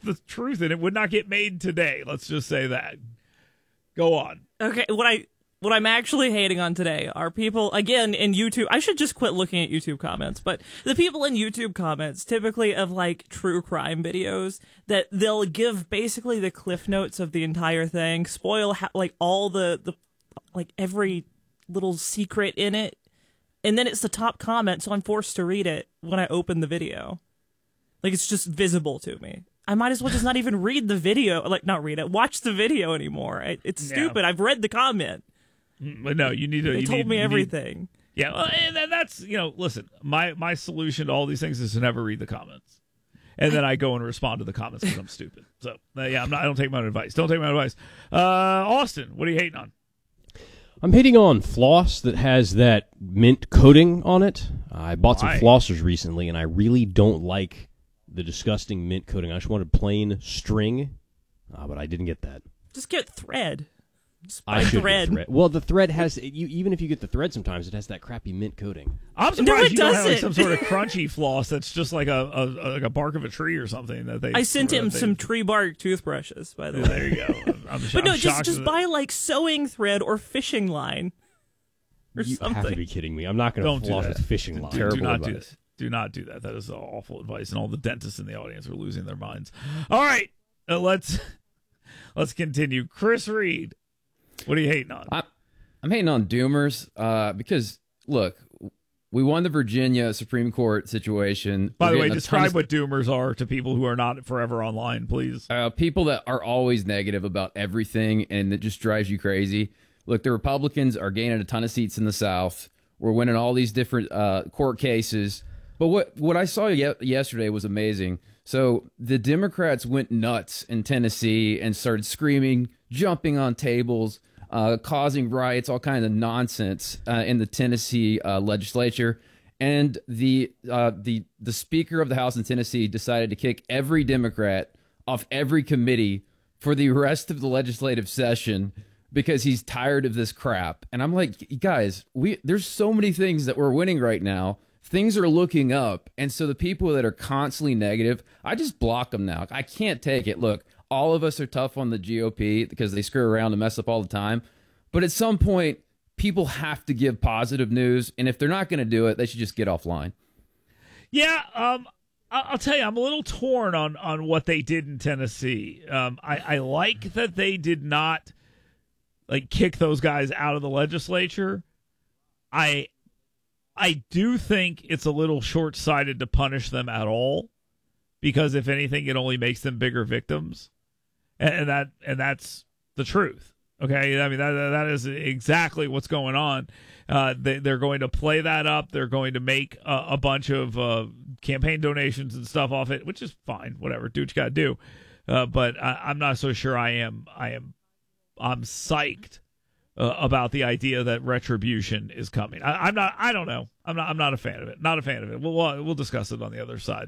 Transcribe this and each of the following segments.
the truth, and it would not get made today. Let's just say that. Go on. Okay, what I'm actually hating on today are people, again, in YouTube. I should just quit looking at YouTube comments, but the people in YouTube comments, typically of like true crime videos, that they'll give basically the cliff notes of the entire thing, spoil like all the like every little secret in it, and then it's the top comment, so I'm forced to read it when I open the video. Like, it's just visible to me. I might as well just not even read the video, like, not read it, watch the video anymore. It's stupid. I've read the comment. But no, you need to. They told me everything. Yeah, well, and that's, listen, my solution to all these things is to never read the comments. And then I go and respond to the comments because I'm stupid. So, I don't take my own advice. Don't take my advice. Austin, what are you hating on? I'm hating on floss that has that mint coating on it. I bought some flossers recently, and I really don't like the disgusting mint coating. I just wanted plain string, but I didn't get that. Just get thread. I should get thread. Well, the thread has, even if you get the thread sometimes, it has that crappy mint coating. I'm surprised you don't have like some sort of crunchy floss that's just like a bark of a tree or something. I sent him some tree bark toothbrushes, by the way. There you go. But no, just buy like sewing thread or fishing line or something. You have to be kidding me. I'm not going to floss with fishing line. Do not do that. Do not do that. That is awful advice, and all the dentists in the audience are losing their minds. All right, let's continue. Chris Reed, what are you hating on? I'm hating on Doomers because, look, we won the Virginia Supreme Court situation. By the way, describe what Doomers are to people who are not forever online, please. People that are always negative about everything, and that just drives you crazy. Look, the Republicans are gaining a ton of seats in the South. We're winning all these different court cases. But what I saw yesterday was amazing. So the Democrats went nuts in Tennessee and started screaming, jumping on tables, causing riots, all kinds of nonsense in the Tennessee legislature. And the Speaker of the House in Tennessee decided to kick every Democrat off every committee for the rest of the legislative session because he's tired of this crap. And I'm like, guys, there's so many things that we're winning right now. Things are looking up. And so the people that are constantly negative, I just block them now. I can't take it. Look, all of us are tough on the GOP because they screw around and mess up all the time. But at some point, people have to give positive news. And if they're not going to do it, they should just get offline. Yeah, I'll tell you, I'm a little torn on what they did in Tennessee. I like that they did not kick those guys out of the legislature. I do think it's a little short-sighted to punish them at all, because if anything, it only makes them bigger victims, and that's the truth. Okay, I mean that is exactly what's going on. They're going to play that up. They're going to make a bunch of campaign donations and stuff off it, which is fine. Whatever, do what you got to do. But I'm not so sure. I'm psyched about the idea that retribution is coming. I'm not. I don't know. I'm not a fan of it. Not a fan of it. We'll discuss it on the other side.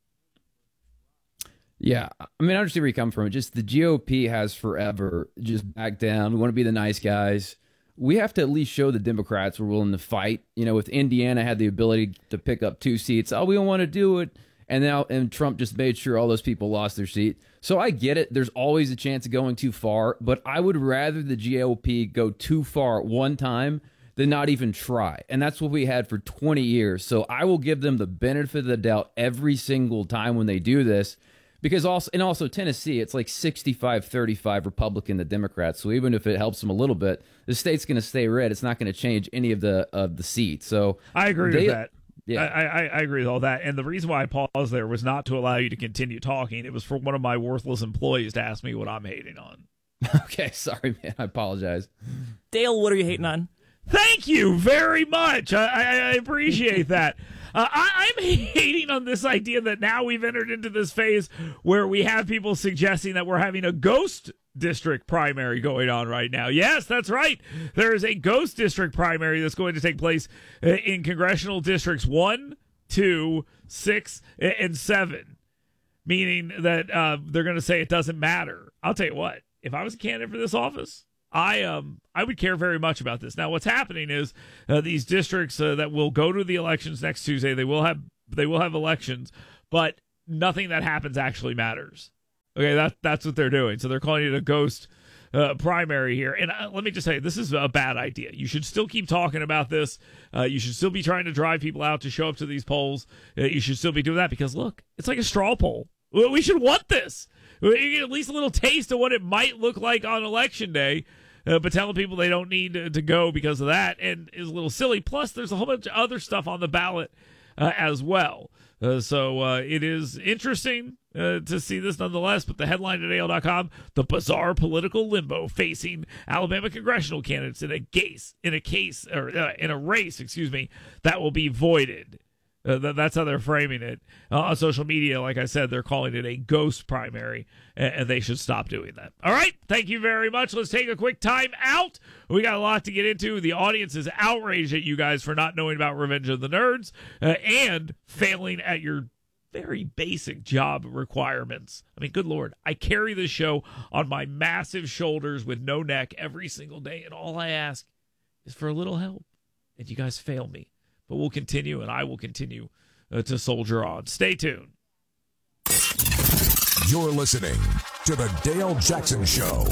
Yeah, I mean, I understand where you come from. Just the GOP has forever just backed down. We want to be the nice guys. We have to at least show the Democrats we're willing to fight. You know, with Indiana had the ability to pick up 2 seats. Oh, we don't want to do it. And Trump just made sure all those people lost their seat. So I get it. There's always a chance of going too far. But I would rather the GOP go too far at one time than not even try. And that's what we had for 20 years. So I will give them the benefit of the doubt every single time when they do this. Because also Tennessee, it's like 65-35 Republican to Democrats. So even if it helps them a little bit, the state's going to stay red. It's not going to change any of the seats. So I agree with that. Yeah, I agree with all that. And the reason why I paused there was not to allow you to continue talking. It was for one of my worthless employees to ask me what I'm hating on. Okay, sorry, man. I apologize. Dale, what are you hating on? Thank you very much. I appreciate that. I'm hating on this idea that now we've entered into this phase where we have people suggesting that we're having a ghost district primary going on right now. Yes, that's right. There is a ghost district primary that's going to take place in congressional districts 1, 2, 6, and 7, meaning that they're going to say it doesn't matter. I'll tell you what, if I was a candidate for this office, I would care very much about this. Now, what's happening is these districts that will go to the elections next Tuesday, they will have elections, but nothing that happens actually matters. Okay, that's what they're doing. So they're calling it a ghost primary here. And let me just say, this is a bad idea. You should still keep talking about this. You should still be trying to drive people out to show up to these polls. You should still be doing that because, look, it's like a straw poll. We should want this. You get at least a little taste of what it might look like on Election Day. But telling people they don't need to go because of that and is a little silly. Plus, there's a whole bunch of other stuff on the ballot as well. So it is interesting to see this nonetheless. But the headline at AL.com, the bizarre political limbo facing Alabama congressional candidates in a race, that will be voided. That's how they're framing it on social media. Like I said, they're calling it a ghost primary, and they should stop doing that. All right, thank you very much. Let's take a quick time out. We got a lot to get into. The audience is outraged at you guys for not knowing about Revenge of the Nerds and failing at your very basic job requirements. I mean, good Lord, I carry this show on my massive shoulders with no neck every single day, and all I ask is for a little help, and you guys fail me. But we'll continue, and I will continue to soldier on. Stay tuned. You're listening to the Dale Jackson Show.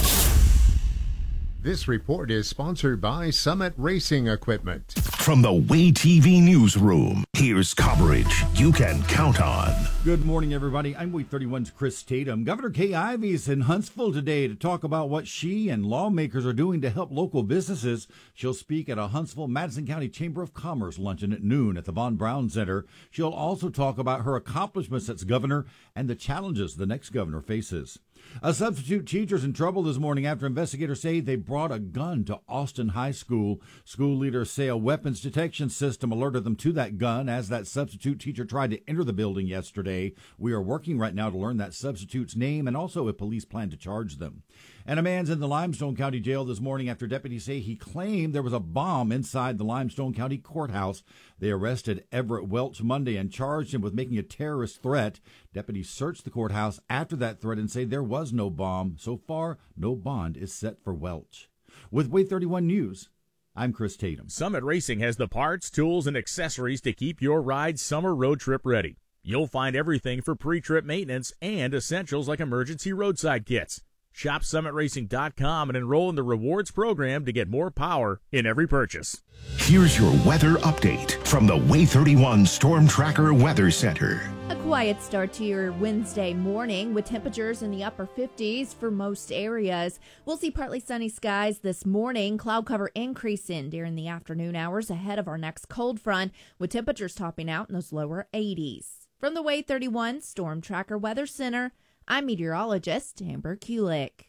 This report is sponsored by Summit Racing Equipment. From the Way TV newsroom, here's coverage you can count on. Good morning, everybody. I'm Way 31's Chris Tatum. Governor Kay Ivey is in Huntsville today to talk about what she and lawmakers are doing to help local businesses. She'll speak at a Huntsville-Madison County Chamber of Commerce luncheon at noon at the Von Braun Center. She'll also talk about her accomplishments as governor and the challenges the next governor faces. A substitute teacher's in trouble this morning after investigators say they brought a gun to Austin High School. School leaders say a weapons detection system alerted them to that gun as that substitute teacher tried to enter the building yesterday. We are working right now to learn that substitute's name and also if police plan to charge them. And a man's in the Limestone County Jail this morning after deputies say he claimed there was a bomb inside the Limestone County Courthouse. They arrested Everett Welch Monday and charged him with making a terrorist threat. Deputies searched the courthouse after that threat and say there was no bomb. So far, no bond is set for Welch. With Way 31 News, I'm Chris Tatum. Summit Racing has the parts, tools, and accessories to keep your ride summer road trip ready. You'll find everything for pre-trip maintenance and essentials like emergency roadside kits. Shop SummitRacing.com and enroll in the rewards program to get more power in every purchase. Here's your weather update from the Way 31 Storm Tracker Weather Center. A quiet start to your Wednesday morning with temperatures in the upper 50s for most areas. We'll see partly sunny skies this morning. Cloud cover increasing during the afternoon hours ahead of our next cold front with temperatures topping out in those lower 80s. From the Way 31 Storm Tracker Weather Center, I'm meteorologist Amber Kulik.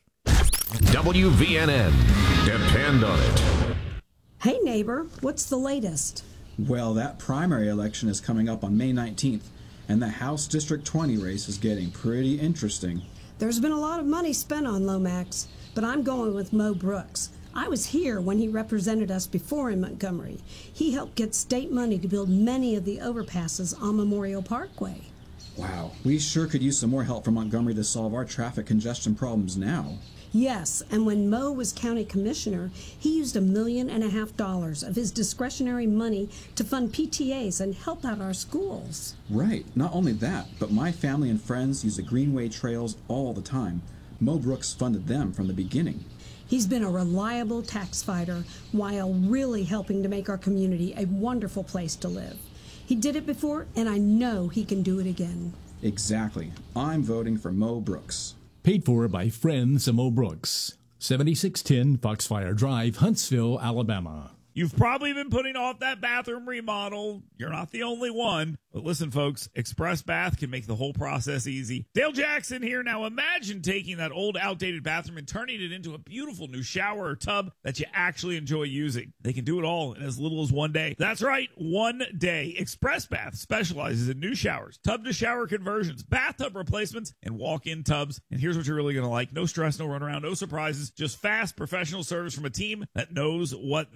WVNN. Depend on it. Hey neighbor, what's the latest? Well, that primary election is coming up on May 19th, and the House District 20 race is getting pretty interesting. There's been a lot of money spent on Lomax, but I'm going with Mo Brooks. I was here when he represented us before in Montgomery. He helped get state money to build many of the overpasses on Memorial Parkway. Wow, we sure could use some more help from Montgomery to solve our traffic congestion problems now. Yes, and when Mo was county commissioner, he used $1.5 million of his discretionary money to fund PTAs and help out our schools. Right, not only that, but my family and friends use the Greenway trails all the time. Mo Brooks funded them from the beginning. He's been a reliable tax fighter while really helping to make our community a wonderful place to live. He did it before, and I know he can do it again. Exactly. I'm voting for Mo Brooks. Paid for by friends of Mo Brooks. 7610 Foxfire Drive, Huntsville, Alabama. You've probably been putting off that bathroom remodel. You're not the only one. But listen, folks, Express Bath can make the whole process easy. Dale Jackson here. Now imagine taking that old, outdated bathroom and turning it into a beautiful new shower or tub that you actually enjoy using. They can do it all in as little as one day. That's right, one day. Express Bath specializes in new showers, tub-to-shower conversions, bathtub replacements, and walk-in tubs. And here's what you're really going to like. No stress, no runaround, no surprises. Just fast, professional service from a team that knows what they're doing.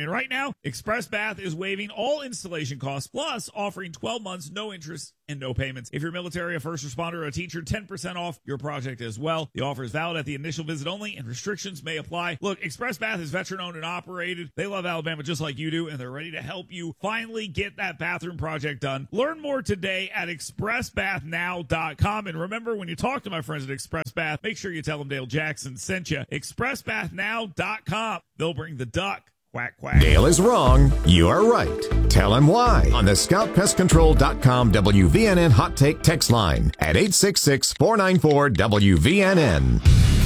And right now, Express Bath is waiving all installation costs, plus offering 12 months, no interest, and no payments. If you're military, a first responder, or a teacher, 10% off your project as well. The offer is valid at the initial visit only, and restrictions may apply. Look, Express Bath is veteran-owned and operated. They love Alabama just like you do, and they're ready to help you finally get that bathroom project done. Learn more today at expressbathnow.com. And remember, when you talk to my friends at Express Bath, make sure you tell them Dale Jackson sent you. expressbathnow.com. They'll bring the duck. Quack, quack. Dale is wrong. You are right. Tell him why on the ScoutPestControl.com WVNN Hot Take text line at 866-494-WVNN.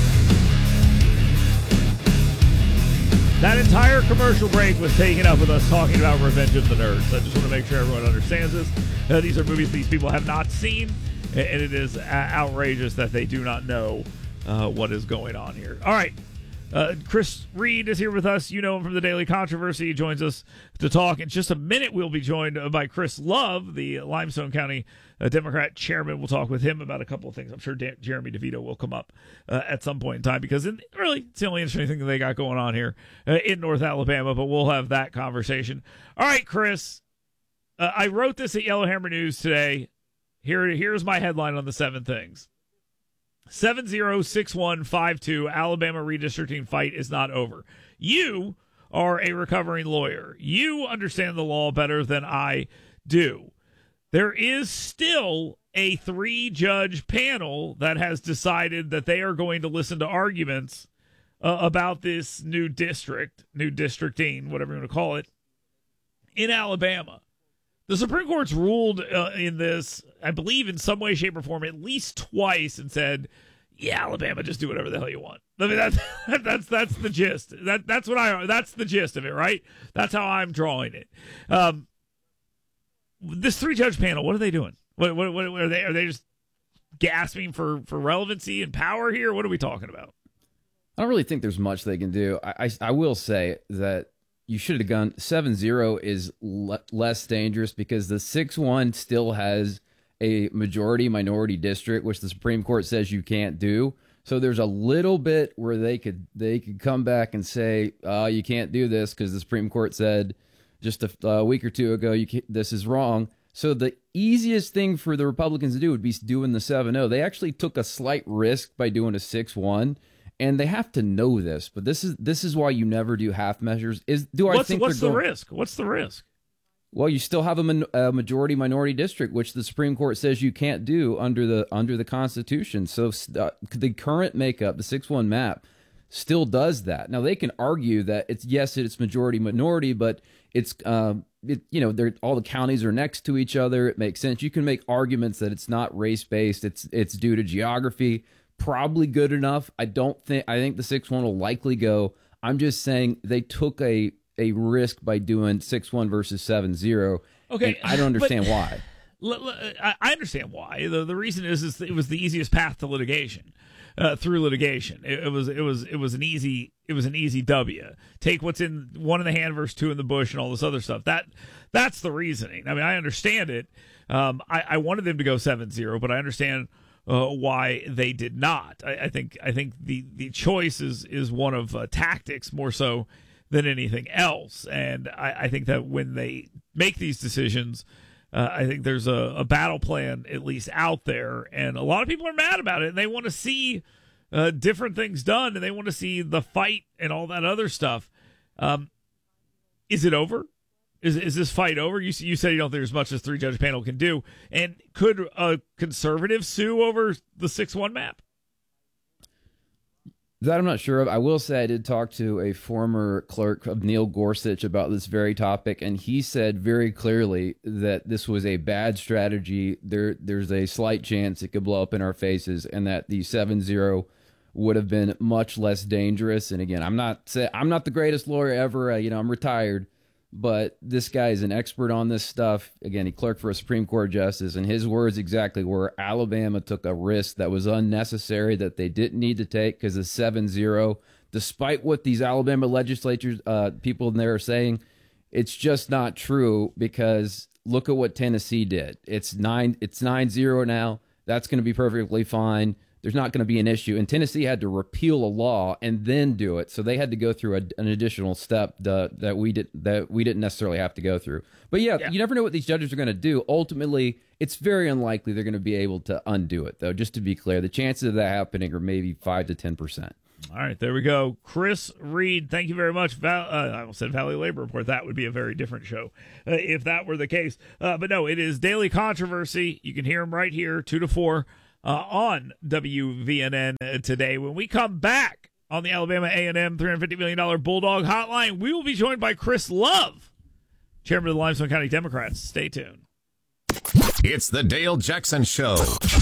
That entire commercial break was taken up with us talking about Revenge of the Nerds. I just want to make sure everyone understands this. These are movies these people have not seen, and it is outrageous that they do not know what is going on here. All right. Chris Reed is here with us. You know him from the Daily Controversy. He joins us to talk. In just a minute, we'll be joined by Chris Love, the Limestone County Democrat chairman. We'll talk with him about a couple of things. I'm sure Jeremy DeVito will come up at some point in time, because really it's the only interesting thing that they got going on here in North Alabama, but we'll have that conversation. All right, Chris, I wrote this at Yellowhammer News today. Here's my headline on the 7 things. 706152, Alabama redistricting fight is not over. You are a recovering lawyer. You understand the law better than I do. There is still a 3-judge panel that has decided that they are going to listen to arguments about this new districting, whatever you want to call it, in Alabama. The Supreme Court's ruled in this, I believe, in some way, shape, or form, at least twice, and said, "Yeah, Alabama, just do whatever the hell you want." I mean, that's the gist. That's the gist of it, right? That's how I'm drawing it. This 3-judge panel, what are they doing? What are they? Are they just gasping for relevancy and power here? What are we talking about? I don't really think there's much they can do. I will say that you should have gone 7-0 is less dangerous, because the 6-1 still has a majority minority district, which the Supreme Court says you can't do. So there's a little bit where they could come back and say, you can't do this because the Supreme Court said just a week or two ago this is wrong. So the easiest thing for the Republicans to do would be doing the 7-0. They actually took a slight risk by doing a 6-1. And they have to know this, but this is why you never do half measures. What's the risk? What's the risk? Well, you still have a majority minority district, which the Supreme Court says you can't do under the Constitution. So the current makeup, the 6-1 map, still does that. Now they can argue that it's majority minority, but it's all the counties are next to each other. It makes sense. You can make arguments that it's not race based. It's due to geography. Probably good enough. I think the 6-1 will likely go. I'm just saying they took a risk by doing 6-1 versus 7-0. Okay, I don't understand why. I understand why. The reason is it was the easiest path to litigation. Through litigation, it was an easy W. Take what's in one in the hand versus 2 in the bush and all this other stuff. That's the reasoning. I mean, I understand it. I wanted them to go 7-0, but I understand why they did not. I think the choice is one of tactics more so than anything else. And I think that when they make these decisions, I think there's a battle plan at least out there, and a lot of people are mad about it, and they want to see different things done, and they want to see the fight and all that other stuff. Is it over? Is this fight over? You said you don't think there's much this 3-judge panel can do. And could a conservative sue over the 6-1 map? That I'm not sure of. I will say I did talk to a former clerk of Neil Gorsuch about this very topic, and he said very clearly that this was a bad strategy. There's a slight chance it could blow up in our faces, and that the 7-0 would have been much less dangerous. And again, I'm not the greatest lawyer ever. I'm retired. But this guy is an expert on this stuff. Again, he clerked for a Supreme Court justice, and his words exactly were Alabama took a risk that was unnecessary, that they didn't need to take, because of 7-0. Despite what these Alabama legislatures, people in there are saying, it's just not true, because look at what Tennessee did. It's 9-0 now. That's going to be perfectly fine. there's not going to be an issue. And Tennessee had to repeal a law and then do it, so they had to go through an additional step that we didn't necessarily have to go through. But yeah, you never know what these judges are going to do. Ultimately, it's very unlikely they're going to be able to undo it, though. Just to be clear, the chances of that happening are maybe 5 to 10%. All right, there we go. Chris Reed, thank you very much. I almost said Valley Labor Report. That would be a very different show if that were the case. But no, it is Daily Controversy. You can hear him right here, 2 to 4, on WVNN today. When we come back on the Alabama A&M $350 million Bulldog Hotline, we will be joined by Chris Love, chairman of the Limestone County Democrats. Stay tuned. It's the Dale Jackson Show.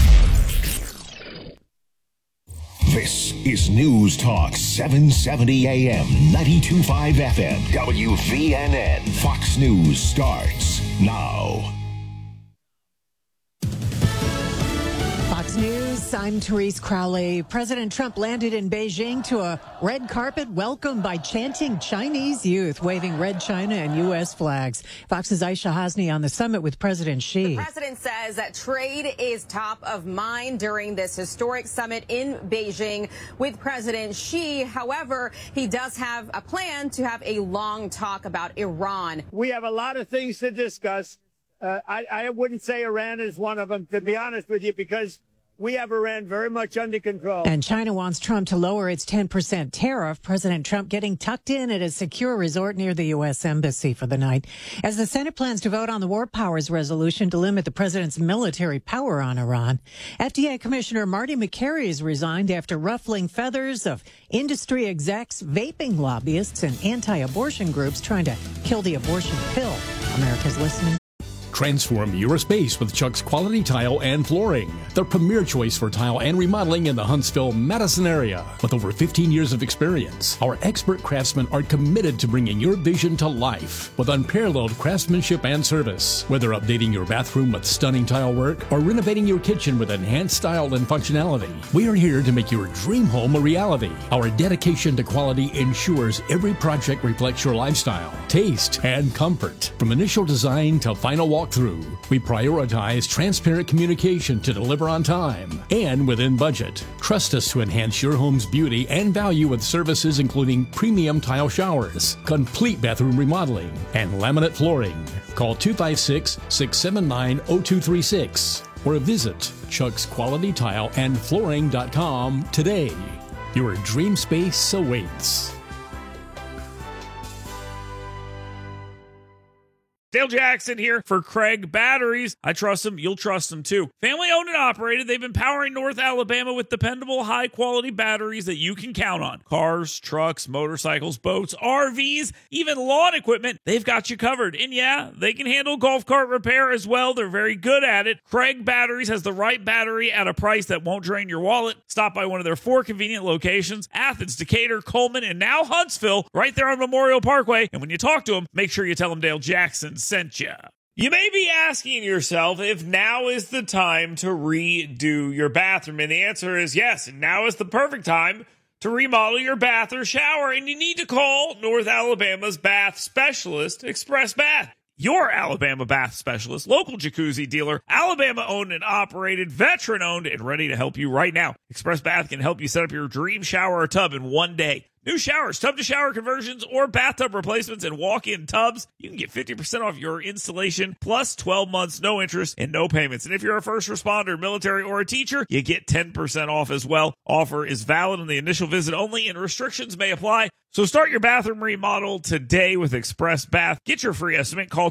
This is News Talk 770 AM, 92.5 FM, WVNN. Fox News starts now. Fox News, I'm Therese Crowley. President Trump landed in Beijing to a red carpet welcome by chanting Chinese youth, waving red China and U.S. flags. Fox's Aisha Hasni on the summit with President Xi. The president says that trade is top of mind during this historic summit in Beijing with President Xi. However, he does have a plan to have a long talk about Iran. We have a lot of things to discuss. I wouldn't say Iran is one of them, to be honest with you, because we have Iran very much under control. And China wants Trump to lower its 10% tariff. President Trump getting tucked in at a secure resort near the U.S. Embassy for the night. As the Senate plans to vote on the War Powers resolution to limit the president's military power on Iran, FDA Commissioner Marty Makary has resigned after ruffling feathers of industry execs, vaping lobbyists, and anti-abortion groups trying to kill the abortion pill. America's listening. Transform your space with Chuck's Quality Tile and Flooring, the premier choice for tile and remodeling in the Huntsville, Madison area. With over 15 years of experience, our expert craftsmen are committed to bringing your vision to life with unparalleled craftsmanship and service. Whether updating your bathroom with stunning tile work or renovating your kitchen with enhanced style and functionality, we are here to make your dream home a reality. Our dedication to quality ensures every project reflects your lifestyle, taste, and comfort. From initial design to final walk through, we prioritize transparent communication to deliver on time and within budget. Trust us to enhance your home's beauty and value with services including premium tile showers, complete bathroom remodeling, and laminate flooring. Call 256-679-0236 or visit chucksqualitytileandflooring.com today. Your dream space awaits. Dale Jackson here for Craig Batteries. I trust them. You'll trust them too. Family owned and operated. They've been powering North Alabama with dependable, high quality batteries that you can count on. Cars, trucks, motorcycles, boats, RVs, even lawn equipment. They've got you covered. And yeah, they can handle golf cart repair as well. They're very good at it. Craig Batteries has the right battery at a price that won't drain your wallet. Stop by one of their 4 convenient locations: Athens, Decatur, Coleman, and now Huntsville, right there on Memorial Parkway. And when you talk to them, make sure you tell them Dale Jackson sent you. You may be asking yourself if now is the time to redo your bathroom, and the answer is yes. And now is the perfect time to remodel your bath or shower, and you need to call North Alabama's bath specialist, Express Bath. Your Alabama bath specialist, local jacuzzi dealer, Alabama owned and operated, veteran owned, and ready to help you right now. Express Bath can help you set up your dream shower or tub in one day. New showers, tub-to-shower conversions, or bathtub replacements and walk-in tubs. You can get 50% off your installation, plus 12 months, no interest, and no payments. And if you're a first responder, military, or a teacher, you get 10% off as well. Offer is valid on the initial visit only, and restrictions may apply. So start your bathroom remodel today with Express Bath. Get your free estimate. Call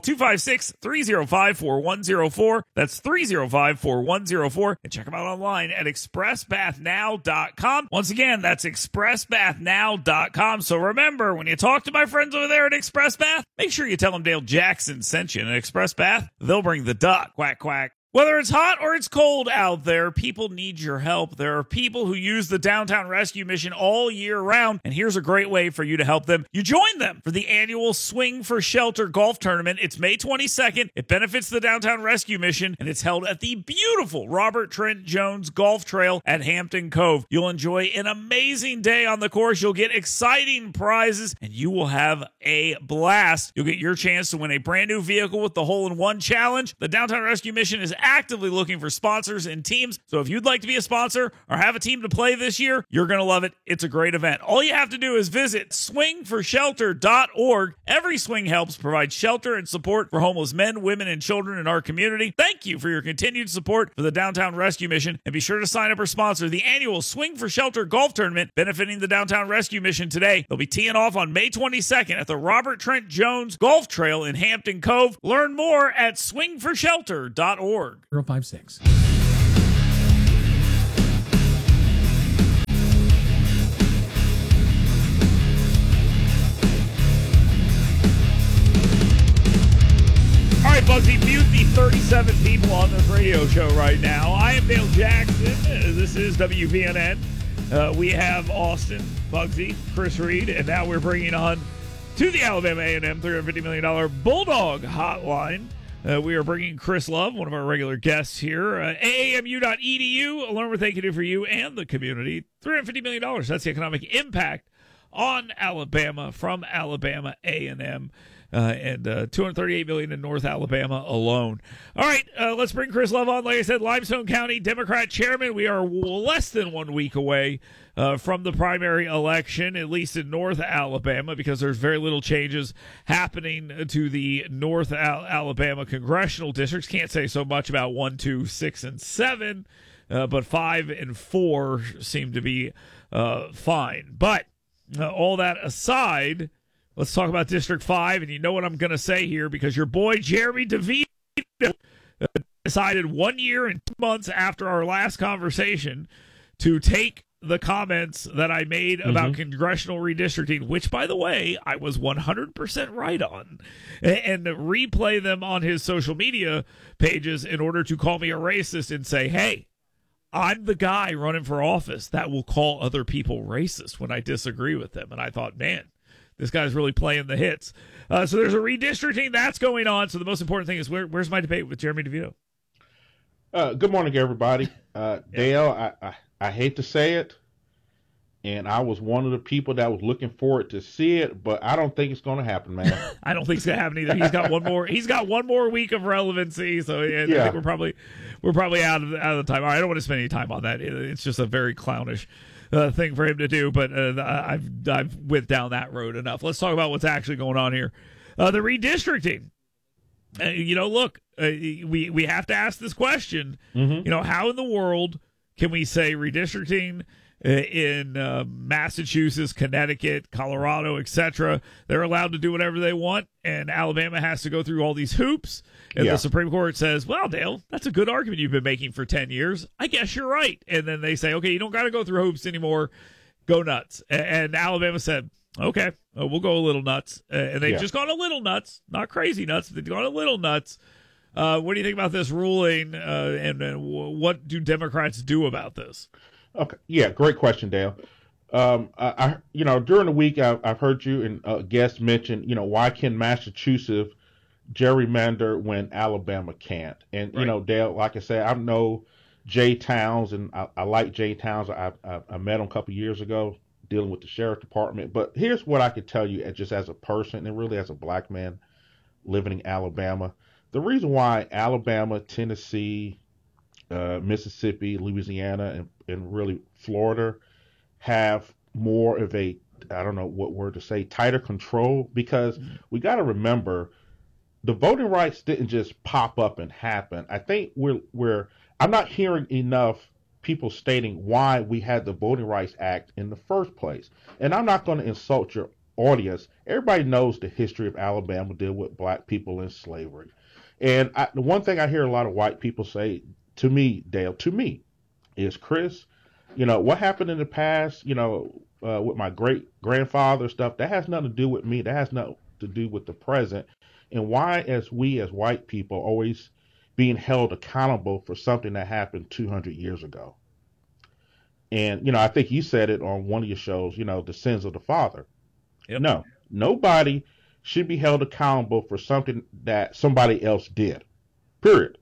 256-305-4104. That's 305-4104. And check them out online at expressbathnow.com. Once again, that's expressbathnow.com. So remember, when you talk to my friends over there at Express Bath, make sure you tell them Dale Jackson sent you. And at Express Bath, they'll bring the duck. Quack, quack. Whether it's hot or it's cold out there, people need your help. There are people who use the Downtown Rescue Mission all year round, and here's a great way for you to help them. You join them for the annual Swing for Shelter golf tournament. It's May 22nd. It benefits the Downtown Rescue Mission, and it's held at the beautiful Robert Trent Jones Golf Trail at Hampton Cove. You'll enjoy an amazing day on the course. You'll get exciting prizes, and you will have a blast. You'll get your chance to win a brand new vehicle with the Hole-in-One Challenge. The Downtown Rescue Mission is actively looking for sponsors and teams. So if you'd like to be a sponsor or have a team to play this year, you're going to love it. It's a great event. All you have to do is visit swingforshelter.org. Every swing helps provide shelter and support for homeless men, women, and children in our community. Thank you for your continued support for the Downtown Rescue Mission, and be sure to sign up or sponsor the annual Swing for Shelter Golf Tournament benefiting the Downtown Rescue Mission today. They'll be teeing off on May 22nd at the Robert Trent Jones Golf Trail in Hampton Cove. Learn more at swingforshelter.org. 056. All right, Bugsy, mute the 37 people on this radio show right now. I am Dale Jackson. This is WVNN. We have Austin, Bugsy, Chris Reed, and now we're bringing on to the Alabama A&M $350 million Bulldog Hotline. We are bringing Chris Love, one of our regular guests here. AAMU.edu. Learn what they can do for you and the community. $350 million. That's the economic impact on Alabama from Alabama A&M. And $238 million in North Alabama alone. All right, let's bring Chris Love on. Like I said, Limestone County Democrat chairman. We are less than 1 week away from the primary election, at least in North Alabama, because there's very little changes happening to the North Alabama congressional districts. Can't say so much about 1, 2, 6, and 7, but 5 and 4 seem to be fine. But all that aside, let's talk about District 5, and you know what I'm going to say here, because your boy Jeremy DeVito decided 1 year and 2 months after our last conversation to take the comments that I made about congressional redistricting, which, by the way, I was 100% right on, and replay them on his social media pages in order to call me a racist and say, hey, I'm the guy running for office that will call other people racist when I disagree with them. And I thought, man, this guy's really playing the hits. So there's a redistricting that's going on. So the most important thing is where's my debate with Jeremy DeVito? Good morning, everybody. Dale, I hate to say it, and I was one of the people that was looking forward to see it, but I don't think it's going to happen, man. I don't think it's going to happen either. He's got one more. He's got 1 more week of relevancy, so I think we're probably out of the time. All right, I don't want to spend any time on that. It's just a very clownish thing for him to do, but I've went down that road enough. Let's talk about what's actually going on here. The redistricting. Look, we have to ask this question. How in the world can we say redistricting in Massachusetts, Connecticut, Colorado, etc., they're allowed to do whatever they want, and Alabama has to go through all these hoops, and the Supreme Court says, well, Dale, that's a good argument you've been making for 10 years. I guess you're right. And then they say, okay, you don't got to go through hoops anymore. Go nuts. And Alabama said, okay, we'll go a little nuts. And they've just gone a little nuts, not crazy nuts, but they've gone a little nuts. What do you think about this ruling, and what do Democrats do about this? Okay, yeah, great question, Dale. I during the week, I've heard you and guests mention, why can Massachusetts gerrymander when Alabama can't? And Dale, like I said, I know Jay Towns, and I like Jay Towns. I met him a couple years ago dealing with the sheriff department. But here's what I could tell you, just as a person and really as a black man living in Alabama. The reason why Alabama, Tennessee, Mississippi, Louisiana, and really Florida have more of a, I don't know what word to say, tighter control, because we got to remember the voting rights didn't just pop up and happen. I think I'm not hearing enough people stating why we had the Voting Rights Act in the first place. And I'm not going to insult your audience. Everybody knows the history of Alabama deal with black people in slavery. And the one thing I hear a lot of white people say to me, Dale, is, Chris, what happened in the past, with my great grandfather stuff, that has nothing to do with me. That has nothing to do with the present. And why, as white people, always being held accountable for something that happened 200 years ago. And, I think you said it on one of your shows, the sins of the father. Yep. No, nobody should be held accountable for something that somebody else did, period.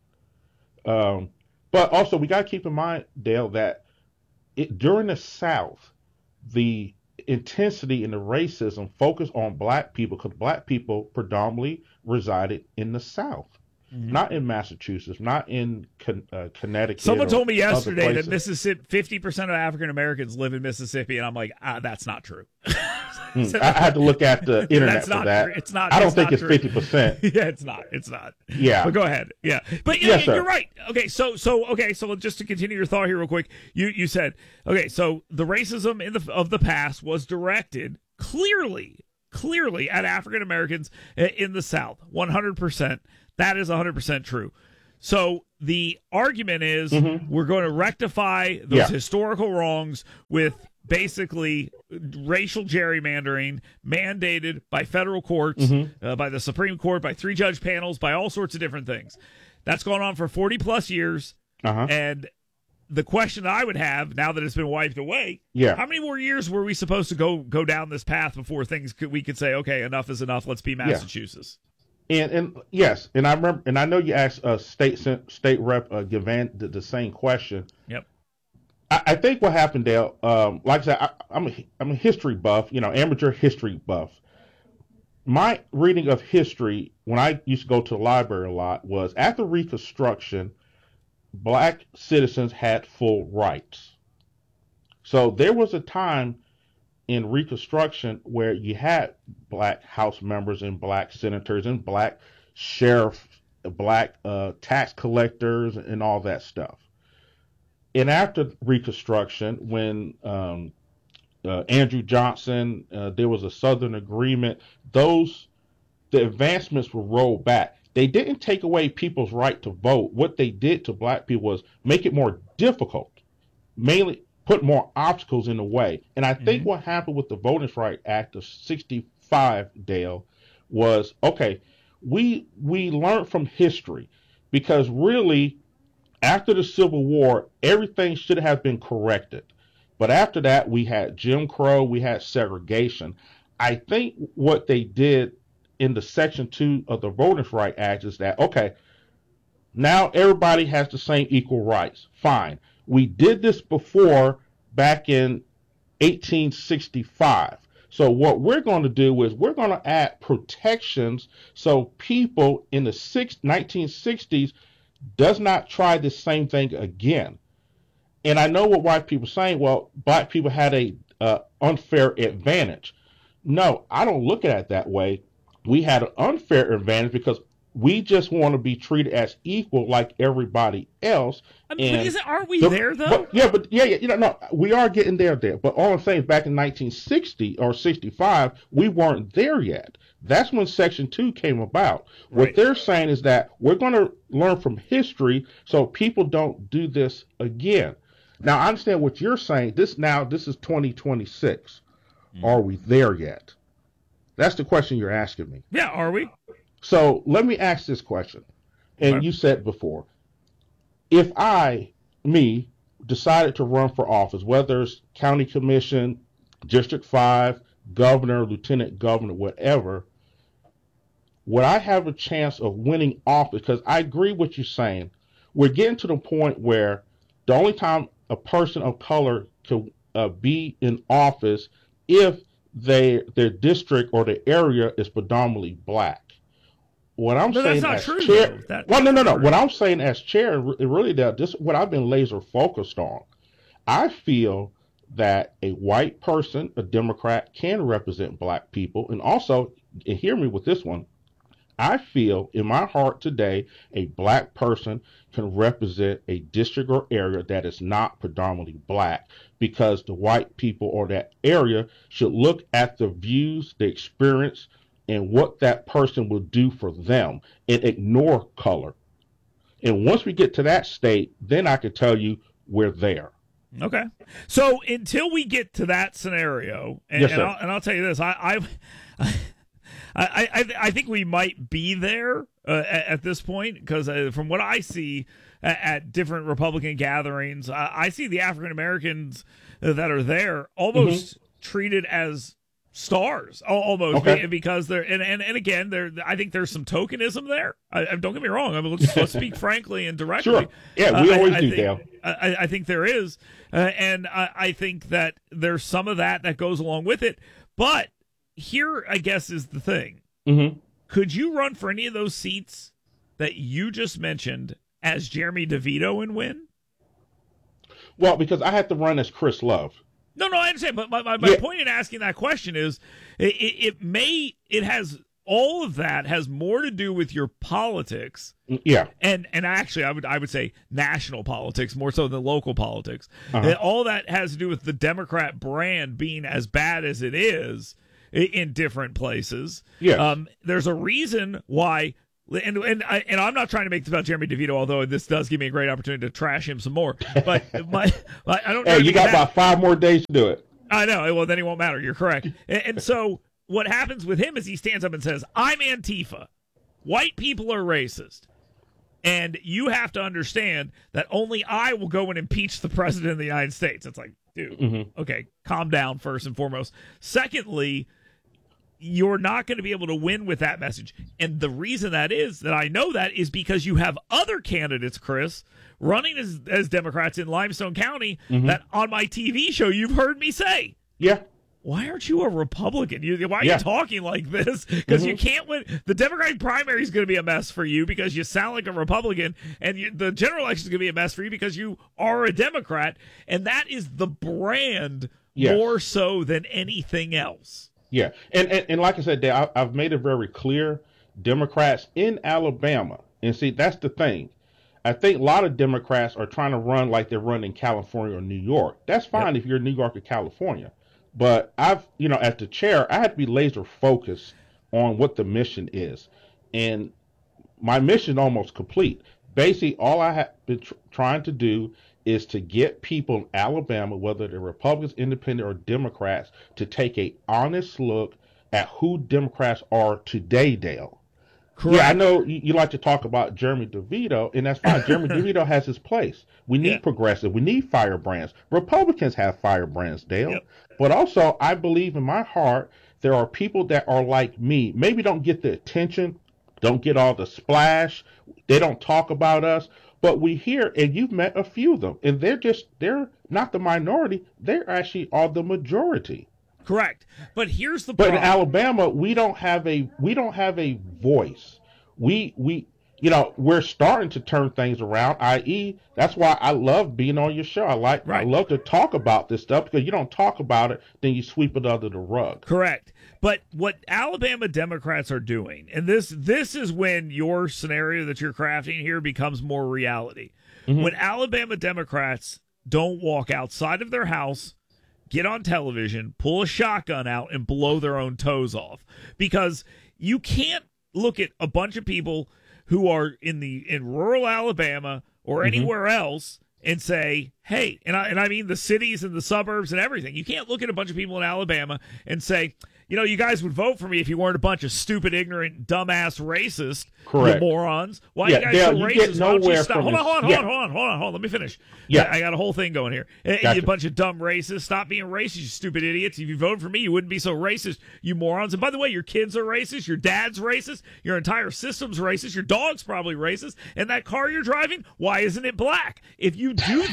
But also we got to keep in mind, Dale, that during the South, the intensity and the racism focused on black people because black people predominantly resided in the South. not in Massachusetts, not in Connecticut. Someone told me or other yesterday that places. Mississippi, 50% of African Americans live in Mississippi, and I'm like, that's not true. I had to look at the internet That's for not that. true. It's not. I don't it's think not it's true. 50%. Yeah, it's not. It's not. Yeah. But go ahead. Yeah. But Yes, sir. you're right. Okay, so just to continue your thought here real quick, you said, okay, so the racism of the past was directed clearly at African Americans in the South. 100%. That is 100% true. So the argument is we're going to rectify those historical wrongs with basically racial gerrymandering mandated by federal courts, by the Supreme Court, by 3-judge panels, by all sorts of different things. That's gone on for 40-plus years. And the question that I would have, now that it's been wiped away, how many more years were we supposed to go down this path before we could say, okay, enough is enough, let's be Massachusetts? And yes, and I remember, and I know you asked State Rep Gavan the same question. Yep. I think what happened, Dale, like I said, I'm a history buff, amateur history buff. My reading of history when I used to go to the library a lot was after Reconstruction, Black citizens had full rights. So there was a time in Reconstruction where you had Black House members and Black senators and Black sheriff, Black tax collectors and all that stuff. And after Reconstruction, when Andrew Johnson, there was a Southern Agreement, the advancements were rolled back. They didn't take away people's right to vote. What they did to Black people was make it more difficult, mainly put more obstacles in the way. And I think what happened with the Voting Rights Act of 65, Dale, was, okay, we learned from history, because really, after the Civil War, everything should have been corrected. But after that, we had Jim Crow, we had segregation. I think what they did in the Section 2 of the Voting Rights Act is that, okay, now everybody has the same equal rights. Fine. We did this before, back in 1865. So what we're going to do is we're going to add protections so people in the 1960s does not try the same thing again. And I know what white people are saying, well, Black people had a unfair advantage. No, I don't look at it that way. We had an unfair advantage because we just want to be treated as equal like everybody else. Aren't we there, though? But no, we are getting there. But all I'm saying is back in 1960 or 65, we weren't there yet. That's when Section 2 came about. Right. What they're saying is that we're going to learn from history so people don't do this again. Now, I understand what you're saying. This is 2026. Are we there yet? That's the question you're asking me. Yeah, are we? So let me ask this question. And you said before, if me, decided to run for office, whether it's county commission, District 5, governor, lieutenant governor, whatever, would I have a chance of winning office? Because I agree with what you're saying. We're getting to the point where the only time a person of color can be in office if their district or the area is predominantly Black. What I'm saying that's as not true, chair, though. No. What I'm saying as chair, really, this is what I've been laser focused on. I feel that a white person, a Democrat, can represent Black people, and also, and hear me with this one, I feel in my heart today, a Black person can represent a district or area that is not predominantly Black, because the white people or that area should look at the views, the experience, and what that person will do for them and ignore color. And once we get to that state, then I can tell you we're there. Okay. So until we get to that scenario, and I'll tell you this, I think we might be there at this point, because from what I see at different Republican gatherings, I see the African Americans that are there almost treated as stars, almost, because they're and again, I think there's some tokenism there. Don't get me wrong. I mean, let's speak frankly and directly. Sure. Yeah, we always do, Dale. I think there is, and I think that there's some of that goes along with it. But here, I guess, is the thing. Could you run for any of those seats that you just mentioned as Jeremy DeVito and win? Well, because I had to run as Chris Love. No, I understand. But my point in asking that question is, all of that has more to do with your politics. Yeah. And actually, I would say national politics more so than local politics. Uh-huh. All that has to do with the Democrat brand being as bad as it is in different places. Yeah. There's a reason why. And I'm not trying to make this about Jeremy DeVito, although this does give me a great opportunity to trash him some more. But I don't. Hey, you got about 5 more days to do it. I know. Well, then he won't matter. You're correct. And so what happens with him is he stands up and says, "I'm Antifa. White people are racist, and you have to understand that only I will go and impeach the president of the United States." It's like, dude, okay, calm down first and foremost. Secondly, you're not going to be able to win with that message. And the reason that I know that is because you have other candidates, Chris, running as Democrats in Limestone County that on my TV show you've heard me say. Yeah. Why aren't you a Republican? Why are you talking like this? Because you can't win. The Democratic primary is going to be a mess for you because you sound like a Republican, and the general election is going to be a mess for you because you are a Democrat, and that is the brand more so than anything else. Yeah, and like I said, Dave, I've made it very clear, Democrats in Alabama, and see, that's the thing. I think a lot of Democrats are trying to run like they're running California or New York. That's fine if you're New York or California. But as the chair, I had to be laser focused on what the mission is. And my mission almost complete. Basically, all I have been trying to do is to get people in Alabama, whether they're Republicans, Independent, or Democrats, to take a honest look at who Democrats are today, Dale. Correct. Yeah, I know you like to talk about Jeremy DeVito, and that's fine. Jeremy DeVito has his place. We need progressive. We need firebrands. Republicans have firebrands, Dale. Yep. But also, I believe in my heart there are people that are like me. Maybe don't get the attention, don't get all the splash. They don't talk about us. But we hear, and you've met a few of them, and they're not the minority. They're actually are the majority. Correct. But here's the problem. But in Alabama, we don't have a voice. We're starting to turn things around, i.e., that's why I love being on your show. I love to talk about this stuff, because you don't talk about it, then you sweep it under the rug. Correct. But what Alabama Democrats are doing, and this is when your scenario that you're crafting here becomes more reality. When Alabama Democrats don't walk outside of their house, get on television, pull a shotgun out, and blow their own toes off. Because you can't look at a bunch of people who are in rural Alabama or anywhere else and say, hey, and I mean the cities and the suburbs and everything. You can't look at a bunch of people in Alabama and say, you guys would vote for me if you weren't a bunch of stupid, ignorant, dumbass racist morons. Why you guys so racist? Why don't you stop? Hold on. Let me finish. Yeah, I got a whole thing going here. Gotcha. You bunch of dumb racists. Stop being racist, you stupid idiots. If you voted for me, you wouldn't be so racist, you morons. And by the way, your kids are racist. Your dad's racist. Your entire system's racist. Your dog's probably racist. And that car you're driving, why isn't it black? If you do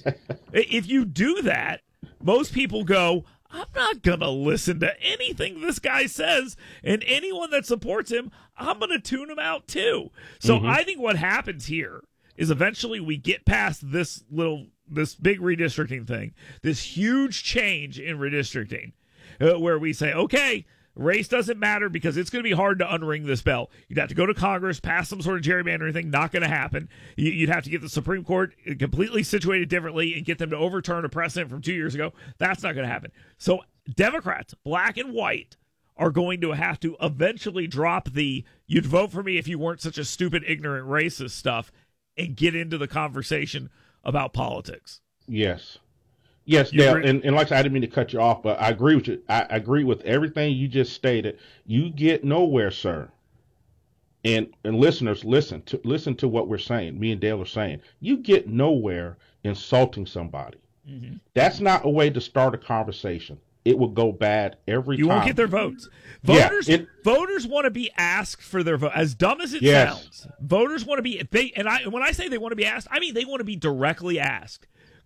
that, most people go, I'm not going to listen to anything this guy says, and anyone that supports him, I'm going to tune him out too. So I think what happens here is eventually we get past this big redistricting thing, this huge change in redistricting, where we say, okay, race doesn't matter because it's going to be hard to unring this bell. You'd have to go to Congress, pass some sort of gerrymandering thing. Not going to happen. You'd have to get the Supreme Court completely situated differently and get them to overturn a precedent from 2 years ago. That's not going to happen. So Democrats, black and white, are going to have to eventually drop the "you'd vote for me if you weren't such a stupid, ignorant, racist" stuff and get into the conversation about politics. Yes. Yes, Dale, and like I said, I didn't mean to cut you off, but I agree with you. I agree with everything you just stated. You get nowhere, sir. And listeners, listen to what we're saying. Me and Dale are saying. You get nowhere insulting somebody. That's not a way to start a conversation. It will go bad every time. You won't get their votes. Voters want to be asked for their vote. As dumb as it sounds, voters want to be. When I say they want to be asked, I mean they want to be directly asked.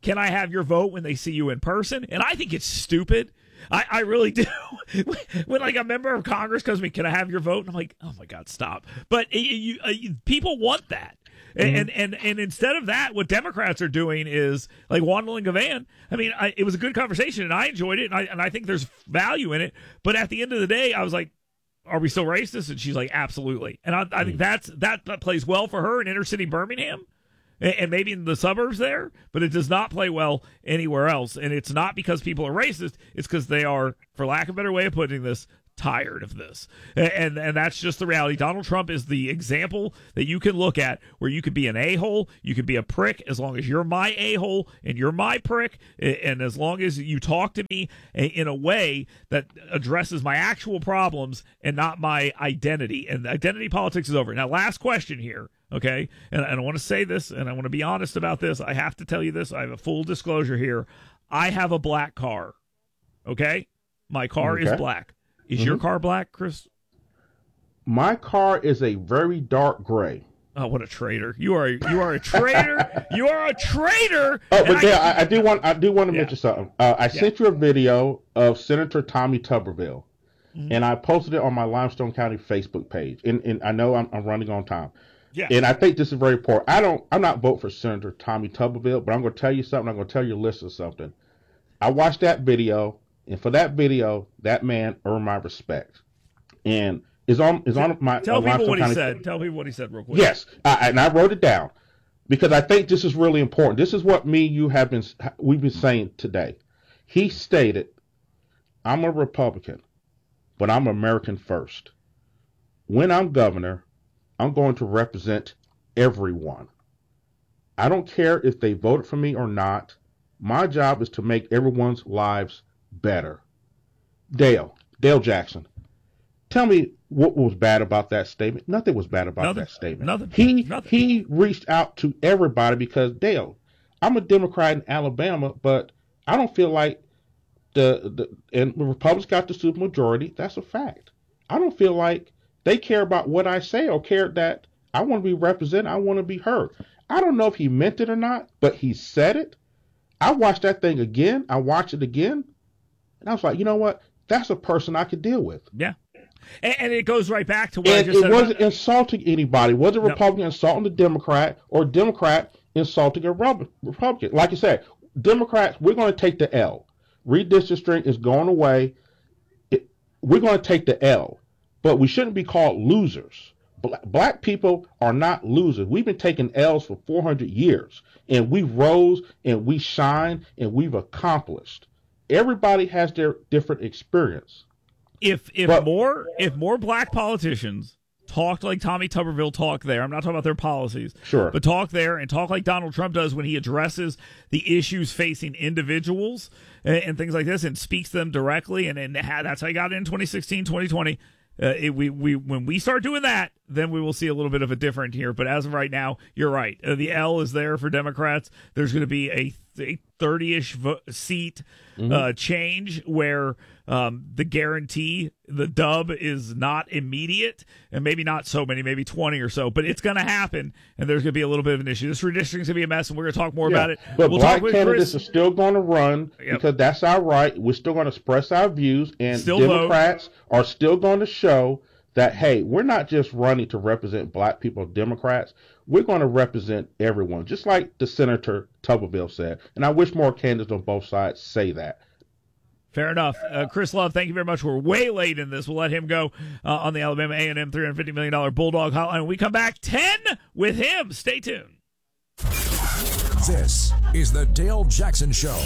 can I have your vote when they see you in person? And I think it's stupid. I really do. When like a member of Congress comes to me, can I have your vote? And I'm like, oh my God, stop. But people want that. And instead of that, what Democrats are doing is like Wanda Gavan. I mean, it was a good conversation, and I enjoyed it, and I think there's value in it. But at the end of the day, I was like, are we still racist? And she's like, absolutely. And I think that plays well for her in inner city Birmingham. And maybe in the suburbs there, but it does not play well anywhere else. And it's not because people are racist. It's because they are, for lack of a better way of putting this, tired of this. And that's just the reality. Donald Trump is the example that you can look at where you could be an a-hole, you could be a prick, as long as you're my a-hole and you're my prick, and as long as you talk to me in a way that addresses my actual problems and not my identity. And identity politics is over. Now, last question here. Okay, and I want to say this, and I want to be honest about this. I have to tell you this. I have a full disclosure here. I have a black car. Okay, my car is black. Is your car black, Chris? My car is a very dark gray. Oh, what a traitor! You are a traitor. You are a traitor. Oh, but yeah, I do want to mention something. I sent you a video of Senator Tommy Tuberville, and I posted it on my Limestone County Facebook page. And I know I'm running on time. Yeah. And I think this is very important. I'm not voting for Senator Tommy Tuberville, but I'm going to tell you something. I'm going to tell your listeners something. I watched that video, and for that video, that man earned my respect. And is on my. Tell people what he said. Tell people what he said real quick. Yes, and I wrote it down because I think this is really important. This is what we've been saying today. He stated, "I'm a Republican, but I'm American first. When I'm governor, I'm going to represent everyone. I don't care if they voted for me or not. My job is to make everyone's lives better." Dale Jackson, tell me what was bad about that statement. Nothing was bad about that statement. Nothing. He reached out to everybody because, Dale, I'm a Democrat in Alabama, but I don't feel like and the Republicans got the supermajority. That's a fact. I don't feel like they care about what I say or care that I want to be represented. I want to be heard. I don't know if he meant it or not, but he said it. I watched that thing again. I watched it again. And I was like, you know what? That's a person I could deal with. Yeah. And it goes right back to what I just said. It wasn't insulting anybody. It wasn't a Republican insulting the Democrat or a Democrat insulting a Republican. Like you said, Democrats, we're going to take the L. Redistricting is going away. We're going to take the L. But we shouldn't be called losers. Black people are not losers. We've been taking L's for 400 years, and we rose and we shine and we've accomplished. Everybody has their different experience. If more black politicians talked like Tommy Tuberville talked there, I'm not talking about their policies, sure, but talk there and talk like Donald Trump does when he addresses the issues facing individuals and things like this and speaks to them directly, and that's how he got it in 2016, 2020. When we start doing that, then we will see a little bit of a different here. But as of right now, you're right. The L is there for Democrats. There's going to be a 30-ish seat change where the guarantee, the dub is not immediate, and maybe not so many, maybe 20 or so, but it's going to happen, and there's going to be a little bit of an issue. This redistricting is going to be a mess, and we're going to talk more about it. But black candidates are still going to run because that's our right. We're still going to express our views, and Democrats are still going to show that, hey, we're not just running to represent black people, Democrats. We're going to represent everyone, just like the Senator Tuberville said. And I wish more candidates on both sides say that. Fair enough. Chris Love, thank you very much. We're way late in this. We'll let him go on the Alabama A&M $350 million Bulldog Hotline. When we come back, 10 with him. Stay tuned. This is the Dale Jackson Show.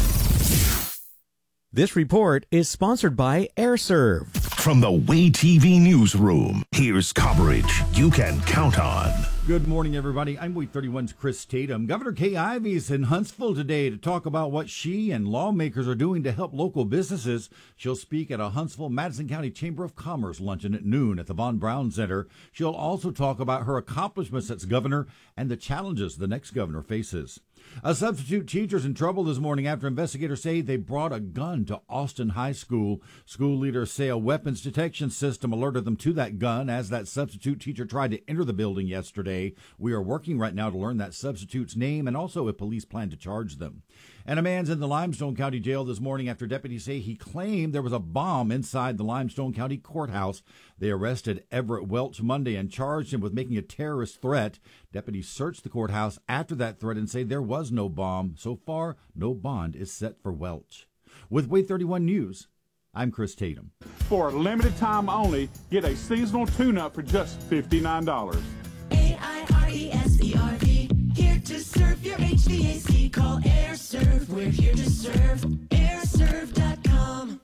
This report is sponsored by AirServe. From the Way TV newsroom, here's coverage you can count on. Good morning, everybody. I'm Way 31's Chris Tatum. Governor Kay Ivey is in Huntsville today to talk about what she and lawmakers are doing to help local businesses. She'll speak at a Huntsville Madison County Chamber of Commerce luncheon at noon at the Von Braun Center. She'll also talk about her accomplishments as governor and the challenges the next governor faces. A substitute teacher's in trouble this morning after investigators say they brought a gun to Austin High School. School leaders say a weapons detection system alerted them to that gun as that substitute teacher tried to enter the building yesterday. We are working right now to learn that substitute's name and also if police plan to charge them. And a man's in the Limestone County Jail this morning after deputies say he claimed there was a bomb inside the Limestone County Courthouse. They arrested Everett Welch Monday and charged him with making a terrorist threat. Deputies searched the courthouse after that threat and say there was no bomb. So far, no bond is set for Welch. With Wave 31 News, I'm Chris Tatum. For a limited time only, get a seasonal tune-up for just $59. AIRESERV, here to serve your HVAC. Call AirServe, we're here to serve. AirServe.com.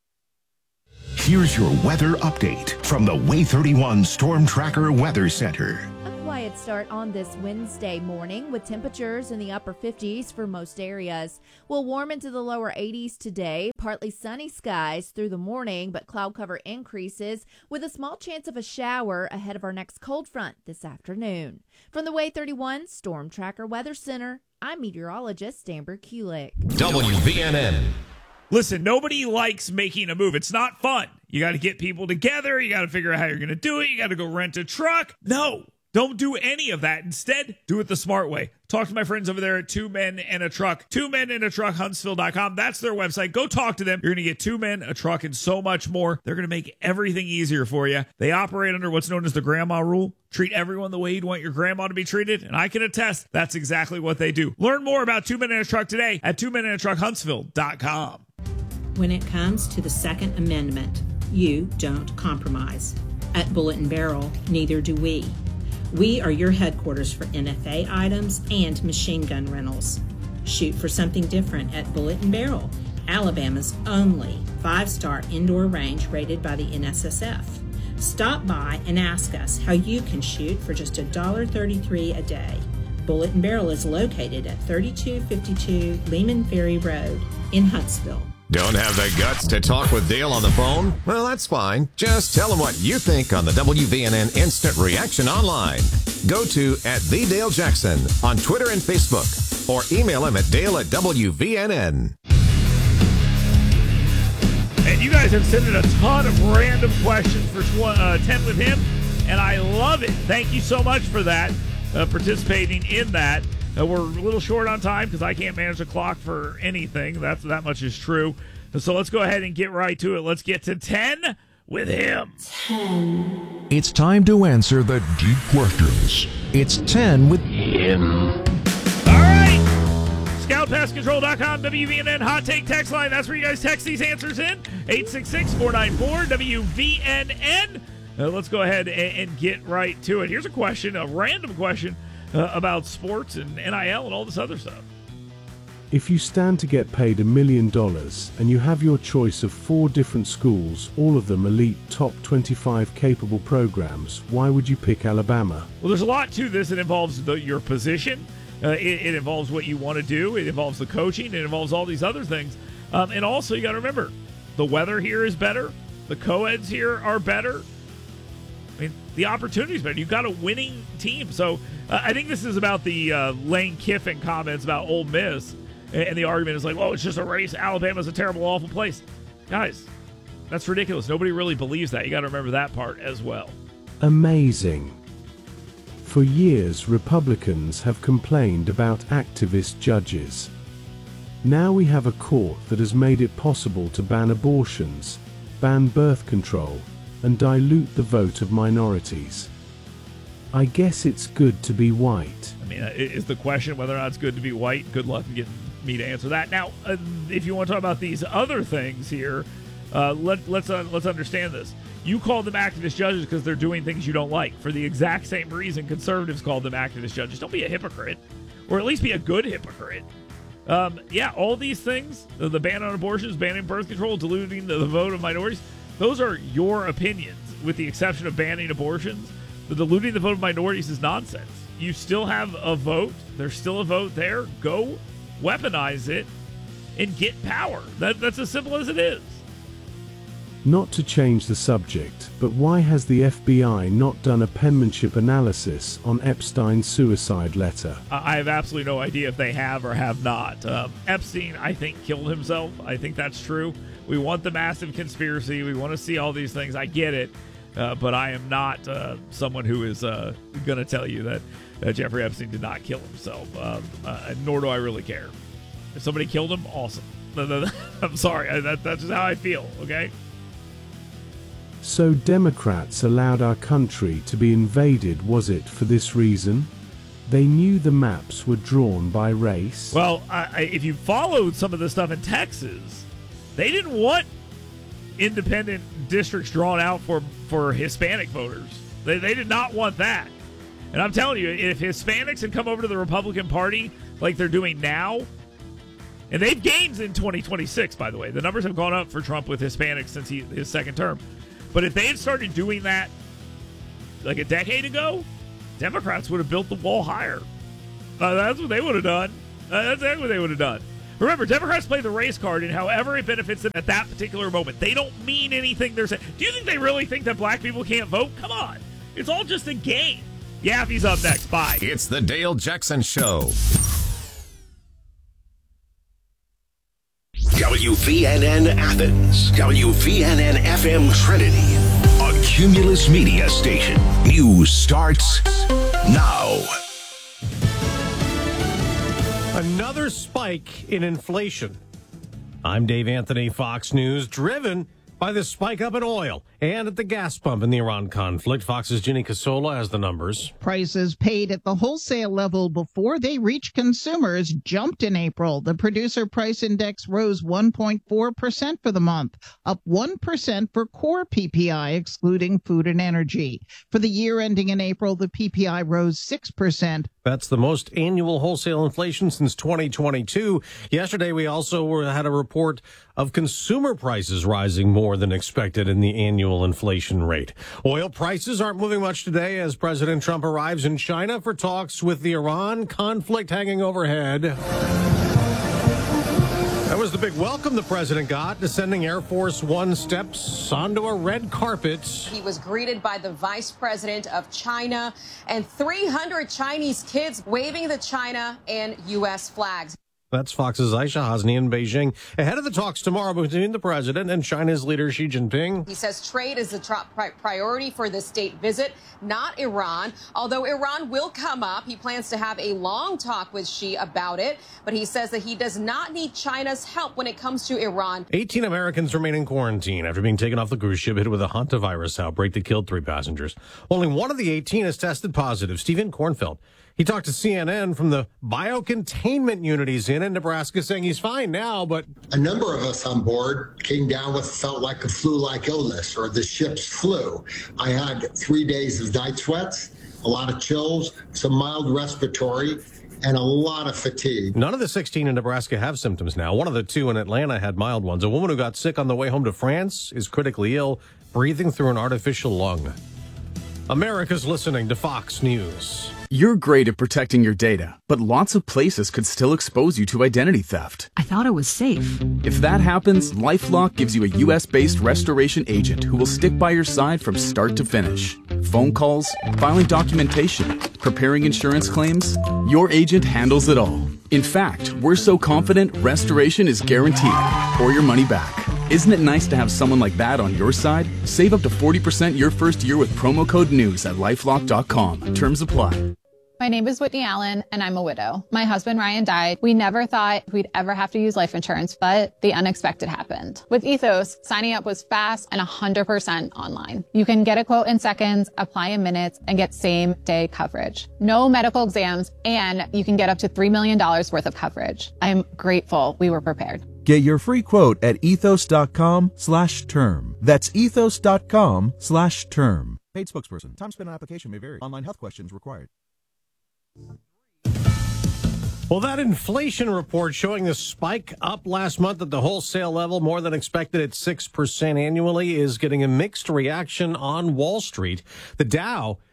Here's your weather update from the Way 31 Storm Tracker Weather Center. A quiet start on this Wednesday morning with temperatures in the upper 50s for most areas. We'll warm into the lower 80s today. Partly sunny skies through the morning, but cloud cover increases with a small chance of a shower ahead of our next cold front this afternoon. From the Way 31 Storm Tracker Weather Center, I'm meteorologist Amber Kulik. WVNN. Listen, nobody likes making a move. It's not fun. You got to get people together. You got to figure out how you're going to do it. You got to go rent a truck. No, don't do any of that. Instead, do it the smart way. Talk to my friends over there at Two Men and a Truck. 2 Men and a Truck, Huntsville.com. That's their website. Go talk to them. You're going to get 2 men, a truck, and so much more. They're going to make everything easier for you. They operate under what's known as the grandma rule. Treat everyone the way you'd want your grandma to be treated. And I can attest that's exactly what they do. Learn more about 2 Men and a Truck today at 2 Men and a Truck, Huntsville.com. When it comes to the Second Amendment, you don't compromise. At Bullet and Barrel, neither do we. We are your headquarters for NFA items and machine gun rentals. Shoot for something different at Bullet and Barrel, Alabama's only 5-star indoor range rated by the NSSF. Stop by and ask us how you can shoot for just $1.33 a day. Bullet and Barrel is located at 3252 Lehman Ferry Road in Huntsville. Don't have the guts to talk with Dale on the phone? Well, that's fine. Just tell him what you think on the WVNN Instant Reaction online. Go to @TheDaleJackson on Twitter and Facebook, or email him at Dale@WVNN. And you guys have sent in a ton of random questions for 10 with him, and I love it. Thank you so much for that, participating in that. We're a little short on time because I can't manage the clock for anything. That much is true. So let's go ahead and get right to it. Let's get to 10 with him. 10. It's time to answer the deep questions. It's 10 with him. All right. ScoutPestControl.com, WVNN Hot Take text line. That's where you guys text these answers in. 866-494-WVNN. Let's go ahead and get right to it. Here's a question, a random question. About sports and NIL and all this other stuff. If you stand to get paid $1 million and you have your choice of 4 different schools, all of them elite top 25 capable programs, why would you pick Alabama? Well, there's a lot to this. It involves your position. It involves what you want to do. It involves the coaching. It involves all these other things. And also, you got to remember, the weather here is better. The co-eds here are better. I mean, the opportunity's better. You've got a winning team. So I think this is about the Lane Kiffin comments about Ole Miss. And the argument is like, well, it's just a race. Alabama's a terrible, awful place. Guys, that's ridiculous. Nobody really believes that. You got to remember that part as well. Amazing. For years, Republicans have complained about activist judges. Now we have a court that has made it possible to ban abortions, ban birth control, and dilute the vote of minorities. I guess it's good to be white. I mean, is the question whether or not it's good to be white? Good luck in getting me to answer that. Now, if you want to talk about these other things here, let's understand this. You call them activist judges because they're doing things you don't like. For the exact same reason conservatives call them activist judges. Don't be a hypocrite, or at least be a good hypocrite. Yeah, all these things, the ban on abortions, banning birth control, diluting the vote of minorities, those are your opinions, with the exception of banning abortions. The diluting the vote of minorities is nonsense. You still have a vote. There's still a vote there. Go weaponize it and get power. That's as simple as it is. Not to change the subject, but why has the FBI not done a penmanship analysis on Epstein's suicide letter? I have absolutely no idea if they have or have not. Epstein, I think, killed himself. I think that's true. We want the massive conspiracy. We want to see all these things. I get it. But I am not someone who is going to tell you that Jeffrey Epstein did not kill himself, nor do I really care. If somebody killed him, awesome. I'm sorry. That's just how I feel, okay? So Democrats allowed our country to be invaded, was it for this reason? They knew the maps were drawn by race? Well, if you followed some of the stuff in Texas, they didn't want independent districts drawn out for Hispanic voters. They did not want that. And I'm telling you, if Hispanics had come over to the Republican Party like they're doing now, and they've gained in 2026, by the way. The numbers have gone up for Trump with Hispanics since his second term. But if they had started doing that like a decade ago, Democrats would have built the wall higher. That's what they would have done. That's exactly what they would have done. Remember, Democrats play the race card, and however it benefits them at that particular moment. They don't mean anything they're saying. Do you think they really think that black people can't vote? Come on. It's all just a game. Yaffe's up next. Bye. It's the Dale Jackson Show. WVNN Athens, WVNN FM Trinity, a Cumulus Media station. News starts now. Another spike in inflation. I'm Dave Anthony, Fox News, driven by the spike up in oil and at the gas pump in the Iran conflict. Fox's Ginny Casola has the numbers. Prices paid at the wholesale level before they reach consumers jumped in April. The producer price index rose 1.4% for the month, up 1% for core PPI, excluding food and energy. For the year ending in April, the PPI rose 6%. That's the most annual wholesale inflation since 2022. Yesterday, we also had a report of consumer prices rising more than expected in the annual inflation rate. Oil prices aren't moving much today as President Trump arrives in China for talks with the Iran conflict hanging overhead. That was the big welcome the president got, descending Air Force One steps onto a red carpet. He was greeted by the vice president of China and 300 Chinese kids waving the China and U.S. flags. That's Fox's Aisha Hasni in Beijing, ahead of the talks tomorrow between the president and China's leader Xi Jinping. He says trade is the top priority for this state visit, not Iran. Although Iran will come up, he plans to have a long talk with Xi about it. But he says that he does not need China's help when it comes to Iran. 18 Americans remain in quarantine after being taken off the cruise ship hit with a hantavirus outbreak that killed 3 passengers. Only one of the 18 has tested positive, Stephen Kornfeld. He talked to CNN from the biocontainment unit he's in Nebraska, saying he's fine now, but a number of us on board came down with felt like a flu-like illness or the ship's flu. I had 3 days of night sweats, a lot of chills, some mild respiratory, and a lot of fatigue. None of the 16 in Nebraska have symptoms now. One of the 2 in Atlanta had mild ones. A woman who got sick on the way home to France is critically ill, breathing through an artificial lung. America's listening to Fox News. You're great at protecting your data, but lots of places could still expose you to identity theft. I thought it was safe. If that happens, LifeLock gives you a U.S.-based restoration agent who will stick by your side from start to finish. Phone calls, filing documentation, preparing insurance claims, your agent handles it all. In fact, we're so confident restoration is guaranteed or your money back. Isn't it nice to have someone like that on your side? Save up to 40% your first year with promo code NEWS at LifeLock.com. Terms apply. My name is Whitney Allen, and I'm a widow. My husband, Ryan, died. We never thought we'd ever have to use life insurance, but the unexpected happened. With Ethos, signing up was fast and 100% online. You can get a quote in seconds, apply in minutes, and get same-day coverage. No medical exams, and you can get up to $3 million worth of coverage. I'm grateful we were prepared. Get your free quote at ethos.com/term. That's ethos.com/term. Paid spokesperson. Time spent on application may vary. Online health questions required. Well, that inflation report showing the spike up last month at the wholesale level, more than expected at 6% annually, is getting a mixed reaction on Wall Street. The Dow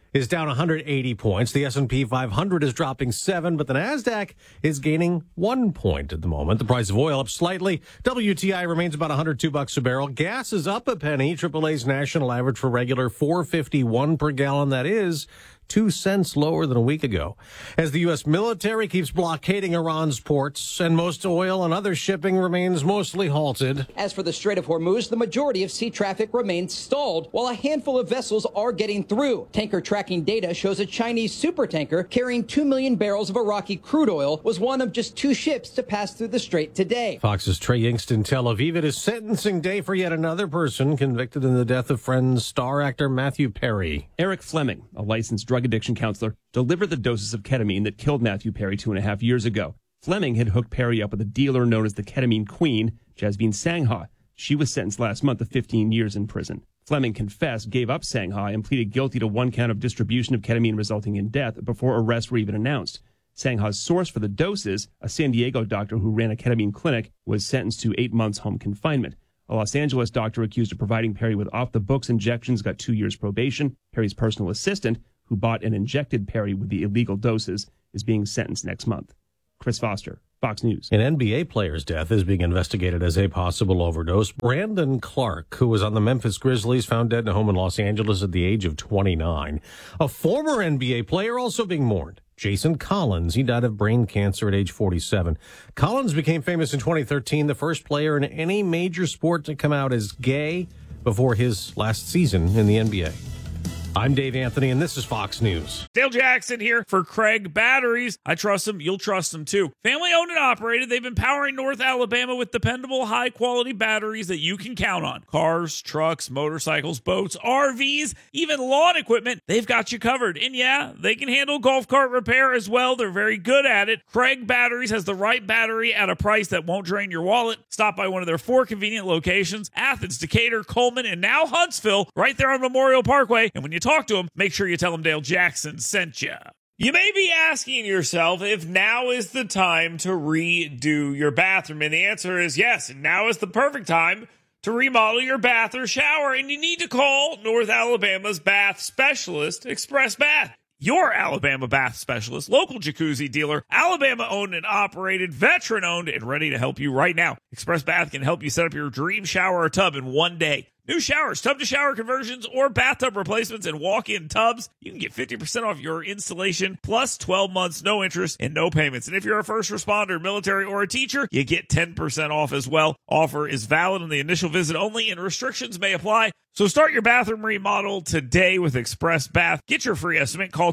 is down 180 points. The S&P 500 is dropping 7, but the NASDAQ is gaining 1 point at the moment. The price of oil up slightly. WTI remains about $102 a barrel. Gas is up a penny. AAA's national average for regular $4.51 per gallon. That is 2 cents lower than a week ago. As the U.S. military keeps blockading Iran's ports and most oil and other shipping remains mostly halted. As for the Strait of Hormuz, the majority of sea traffic remains stalled, while a handful of vessels are getting through. Tanker tracking data shows a Chinese supertanker carrying 2 million barrels of Iraqi crude oil was one of just 2 ships to pass through the strait today. Fox's Trey Yingst in Tel Aviv. It is sentencing day for yet another person convicted in the death of Friends star actor Matthew Perry. Eric Fleming, a licensed drug addiction counselor, delivered the doses of ketamine that killed Matthew Perry 2.5 years ago. Fleming had hooked Perry up with a dealer known as the Ketamine Queen, Jasmine Sangha. She was sentenced last month to 15 years in prison. Fleming confessed, gave up Sangha, and pleaded guilty to 1 count of distribution of ketamine resulting in death before arrests were even announced. Sangha's source for the doses, a San Diego doctor who ran a ketamine clinic, was sentenced to 8 months home confinement. A Los Angeles doctor accused of providing Perry with off-the-books injections got 2 years probation. Perry's personal assistant, who bought and injected Perry with the illegal doses, is being sentenced next month. Chris Foster, Fox News. An NBA player's death is being investigated as a possible overdose. Brandon Clark, who was on the Memphis Grizzlies, found dead in a home in Los Angeles at the age of 29. A former NBA player also being mourned. Jason Collins. He died of brain cancer at age 47. Collins became famous in 2013, the first player in any major sport to come out as gay before his last season in the NBA. I'm Dave Anthony, and this is Fox News. Dale Jackson here for Craig Batteries. I trust them. You'll trust them, too. Family owned and operated, they've been powering North Alabama with dependable, high-quality batteries that you can count on. Cars, trucks, motorcycles, boats, RVs, even lawn equipment, they've got you covered. And yeah, they can handle golf cart repair as well. They're very good at it. Craig Batteries has the right battery at a price that won't drain your wallet. Stop by one of their 4 convenient locations, Athens, Decatur, Coleman, and now Huntsville, right there on Memorial Parkway. And when you talk to them, make sure you tell them Dale Jackson sent you. You may be asking yourself if now is the time to redo your bathroom, and the answer is yes. Now is the perfect time to remodel your bath or shower, and you need to call North Alabama's bath specialist, Express Bath. Your Alabama bath specialist, local jacuzzi dealer, Alabama owned and operated, veteran owned, and ready to help you right now. Express Bath can help you set up your dream shower or tub in one day. New showers, tub-to-shower conversions, or bathtub replacements and walk-in tubs. You can get 50% off your installation, plus 12 months, no interest, and no payments. And if you're a first responder, military, or a teacher, you get 10% off as well. Offer is valid on the initial visit only, and restrictions may apply. So start your bathroom remodel today with Express Bath. Get your free estimate. Call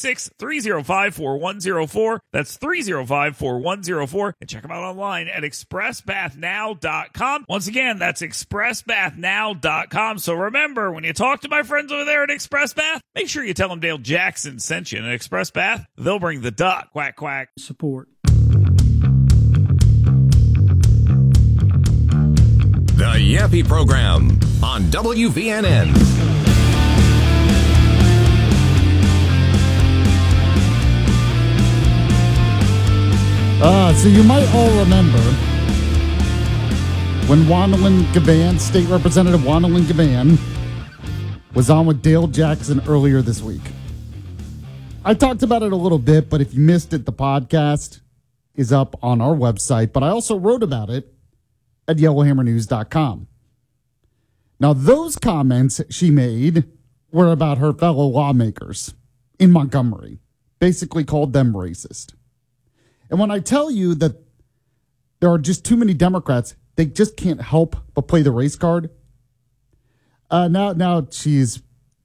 256-305-4104. That's 305-4104. And check them out online at expressbathnow.com. Once again, that's expressbathnow.com. So remember, when you talk to my friends over there at Express Bath, make sure you tell them Dale Jackson sent you. And at Express Bath, they'll bring the duck. Quack, quack. Support. The Yappy Program on WVNN. So you might all remember when Wandelin Gaban, State Representative Wandelin Gaban, was on with Dale Jackson earlier this week. I talked about it a little bit, but if you missed it, the podcast is up on our website. But I also wrote about it at yellowhammernews.com. Now, those comments she made were about her fellow lawmakers in Montgomery, basically called them racist. And when I tell you that there are just too many Democrats, they just can't help but play the race card. Now she's,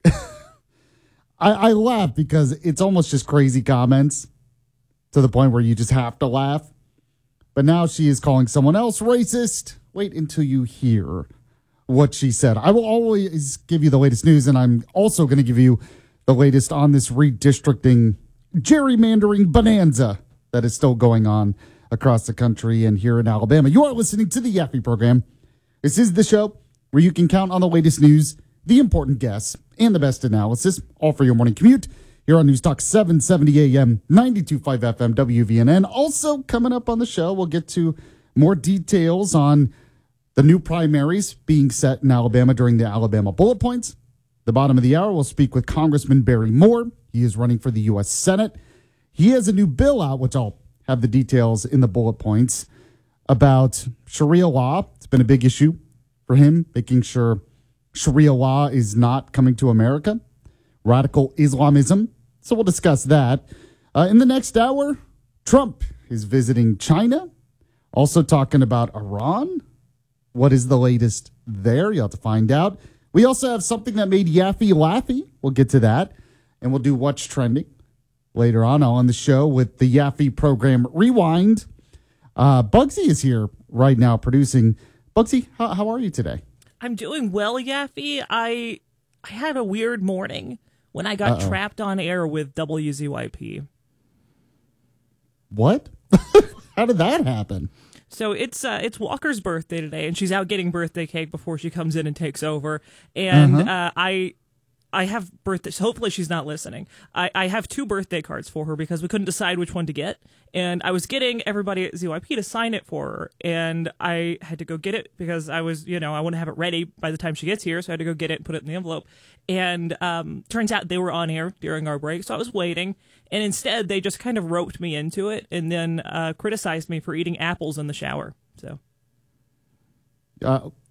I laugh because it's almost just crazy comments to the point where you just have to laugh. But now she is calling someone else racist. Wait until you hear what she said. I will always give you the latest news, and I'm also going to give you the latest on this redistricting, gerrymandering bonanza that is still going on across the country and here in Alabama. You are listening to the Yappy Program. This is the show where you can count on the latest news, the important guests, and the best analysis, all for your morning commute here on News Talk 770 AM, 92.5 FM, WVNN. Also coming up on the show, we'll get to more details on the new primaries being set in Alabama during the Alabama Bullet Points, The bottom of the hour, we'll speak with Congressman Barry Moore. He is running for the U.S. Senate. He has a new bill out, which I'll have the details in the bullet points, about Sharia law. It's been a big issue for him, making sure Sharia law is not coming to America. Radical Islamism. So we'll discuss that. In the next hour, Trump is visiting China. Also talking about Iran. What is the latest there? You'll have to find out. We also have something that made Yaffe laughy. We'll get to that. And we'll do What's Trending later on the show with the Yaffe program Rewind. Bugsy is here right now producing. Bugsy, how are you today? I'm doing well, Yaffe. I had a weird morning when I got trapped on air with WZYP. What? How did that happen? So it's Walker's birthday today, and she's out getting birthday cake before she comes in and takes over. And I have birthday. So hopefully she's not listening. I have 2 birthday cards for her because we couldn't decide which one to get, and I was getting everybody at ZYP to sign it for her, and I had to go get it because I was, I want to have it ready by the time she gets here, so I had to go get it and put it in the envelope. And turns out they were on air during our break, so I was waiting, and instead they just kind of roped me into it, and then criticized me for eating apples in the shower. So.